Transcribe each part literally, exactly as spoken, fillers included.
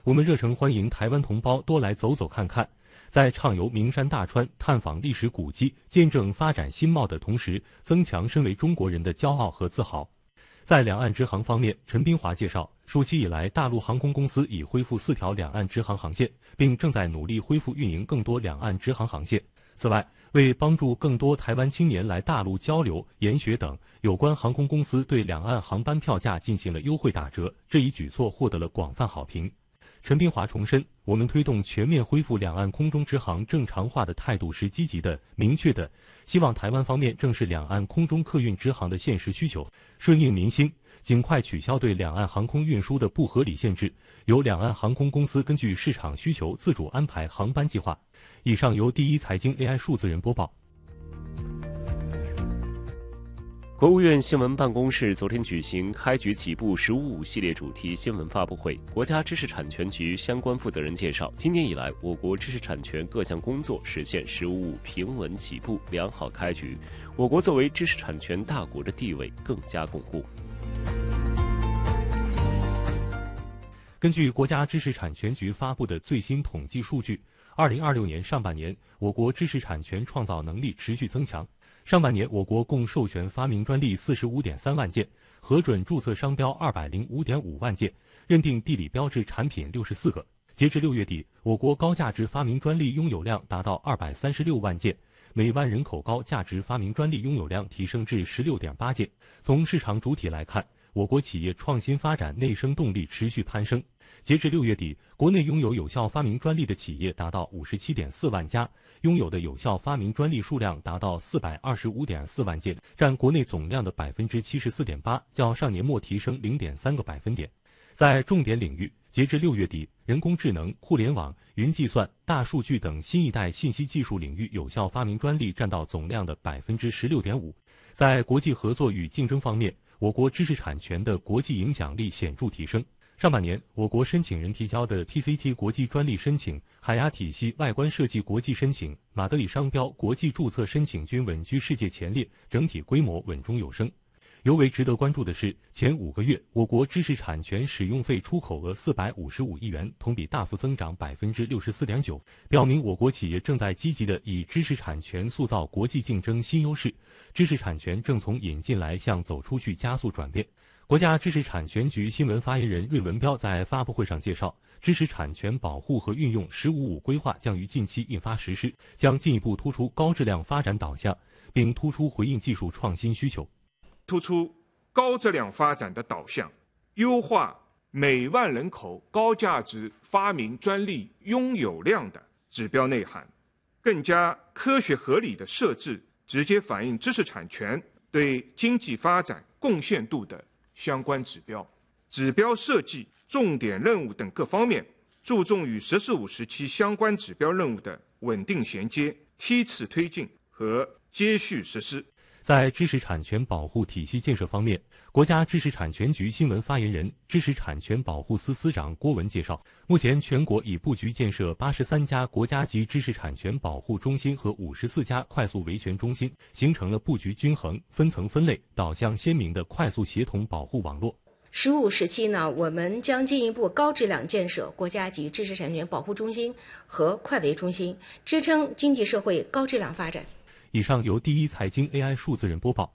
我们热诚欢迎台湾同胞多来走走看看，在畅游名山大川、探访历史古迹、见证发展新貌的同时，增强身为中国人的骄傲和自豪。在两岸直航方面，陈斌华介绍，暑期以来，大陆航空公司已恢复四条两岸直航航线，并正在努力恢复运营更多两岸直航航线。此外，为帮助更多台湾青年来大陆交流、研学等，有关航空公司对两岸航班票价进行了优惠打折，这一举措获得了广泛好评。陈斌华重申，我们推动全面恢复两岸空中直航正常化的态度是积极的、明确的，希望台湾方面正视两岸空中客运直航的现实需求，顺应民心，尽快取消对两岸航空运输的不合理限制，由两岸航空公司根据市场需求自主安排航班计划。以上由第一财经 A I 数字人播报。 国务院新闻办公室昨天举行开局起步“十五五”系列主题新闻发布会，国家知识产权局相关负责人介绍，今年以来，我国知识产权各项工作实现“十五五”平稳起步，良好开局，我国作为知识产权大国的地位更加巩固。 根据国家知识产权局发布的最新统计数据，二零二六年上半年，我国知识产权创造能力持续增强。上半年，我国共授权发明专利 四十五点三万件，核准注册商标 二百零五点五万件，认定地理标志产品六十四个。截至六月底，我国高价值发明专利拥有量达到二百三十六万件，每万人口高价值发明专利拥有量提升至 十六点八件。从市场主体来看，我国企业创新发展内生动力持续攀升。截至六月底，国内拥有有效发明专利的企业达到 五十七点四万家，拥有的有效发明专利数量达到 四百二十五点四万件，占国内总量的 百分之七十四点八， 较上年末提升 零点三个百分点。在重点领域，截至六月底，人工智能、互联网、云计算、大数据等新一代信息技术领域有效发明专利占到总量的 百分之十六点五。在国际合作与竞争方面，我国知识产权的国际影响力显著提升。上半年，我国申请人提交的 P C T 国际专利申请、海牙体系外观设计国际申请、马德里商标国际注册申请均稳居世界前列，整体规模稳中有升。尤为值得关注的是，前五个月，我国知识产权使用费出口额四百五十五亿元，同比大幅增长 百分之六十四点九， 表明我国企业正在积极地以知识产权塑造国际竞争新优势，知识产权正从引进来向走出去加速转变。国家知识产权局新闻发言人芮文彪在发布会上介绍，知识产权保护和运用“十五五”规划将于近期印发实施，将进一步突出高质量发展导向，并突出回应技术创新需求。 突出高质量发展的导向，优化每万人口高价值发明专利拥有量的指标内涵，更加科学合理地设置直接反映知识产权对经济发展贡献度的相关指标，指标设计、重点任务等各方面注重与“十四五”时期相关指标任务的稳定衔接、梯次推进和接续实施。 在知识产权保护体系建设方面，国家知识产权局新闻发言人、知识产权保护司司长郭文介绍，目前全国已布局建设八十三家国家级知识产权保护中心和五十四家快速维权中心，形成了布局均衡、分层分类、导向鲜明的快速协同保护网络。 十五时期呢，我们将进一步高质量建设国家级知识产权保护中心和快维中心，支撑经济社会高质量发展。 以上由第一财经 A I 数字人播报。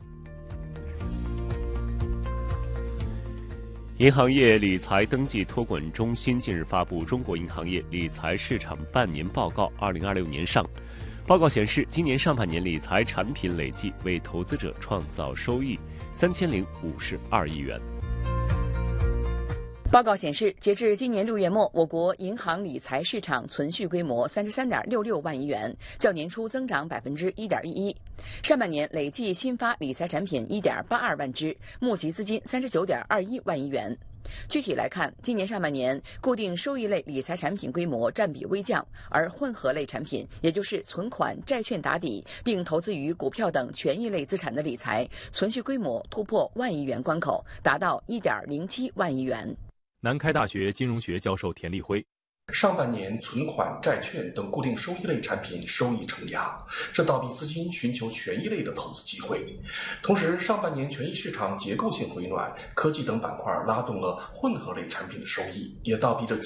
银行业理财登记托管中心近日发布《中国银行业理财市场半年报告（二零二六年上）》。报告显示，今年上半年理财产品累计为投资者创造收益三千零五十二亿元。 报告显示，截至今年六月末，我国银行理财市场存续规模三十三点六六万亿元，较年初增长百分之一点一一。上半年累计新发理财产品一点八二万只，募集资金三十九点二一万亿元。具体来看，今年上半年固定收益类理财产品规模占比微降，而混合类产品，也就是存款、债券打底，并投资于股票等权益类资产的理财，存续规模突破万亿元关口，达到一点零七万亿元。 南开大学金融学教授田立辉， 上半年存款、债券等固定收益类产品收益承压，这倒逼资金寻求权益类的投资机会。同时，上半年权益市场结构性回暖，科技等板块拉动了混合类产品的收益，也倒逼着